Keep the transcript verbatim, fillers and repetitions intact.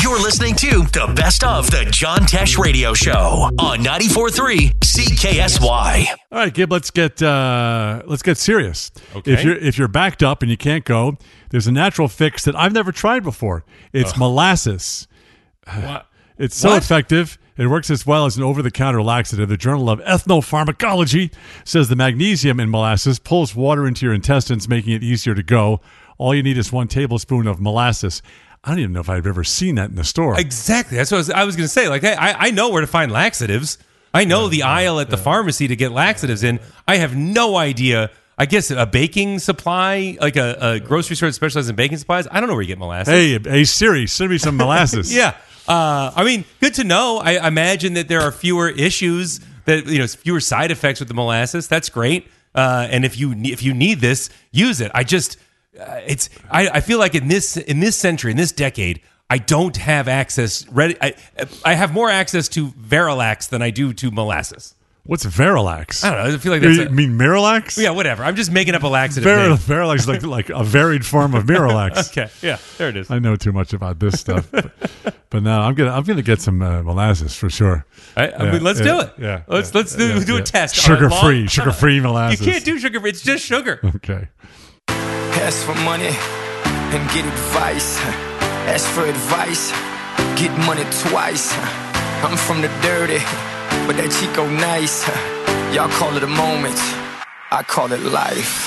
You're listening to the best of the John Tesh Radio Show on ninety-four point three C K S Y. All right, Gib, let's get uh, let's get serious. Okay. If you're if you're backed up and you can't go, there's a natural fix that I've never tried before. It's Ugh. molasses. What? It's so What? effective. It works as well as an over-the-counter laxative. The Journal of Ethnopharmacology says the magnesium in molasses pulls water into your intestines, making it easier to go. All you need is one tablespoon of molasses. I don't even know if I've ever seen that in the store. Exactly. That's what I was, I was going to say. Like, I, I know where to find laxatives. I know the aisle at the pharmacy to get laxatives in. I have no idea. I guess a baking supply, like a, a grocery store that specializes in baking supplies. I don't know where you get molasses. Hey, hey Siri, send me some molasses. Yeah. Uh, I mean, good to know. I imagine that there are fewer issues, that you know, fewer side effects with the molasses. That's great. Uh, and if you ne- if you need this, use it. I just uh, it's I, I feel like in this in this century, in this decade, I don't have access. Ready. I I have more access to Verilax than I do to molasses. What's Verilax? I don't know. I feel like that's You a, mean Miralax? yeah, whatever. I'm just making up a laxative. Ver- name. Verilax is like, like a varied form of Miralax. Okay. Yeah. There it is. I know too much about this stuff, but, but no, I'm gonna I'm gonna get some uh, molasses for sure. I, I Yeah, mean, let's yeah, do it. yeah, Let's yeah, let's do, yeah, do a yeah. test. Sugar All right, free, long- sugar free molasses. You can't do sugar free. It's just sugar. Okay. Ask for money and get advice. Ask for advice, get money twice. I'm from the dirty, but that Chico nice. Y'all call it a moment, I call it life.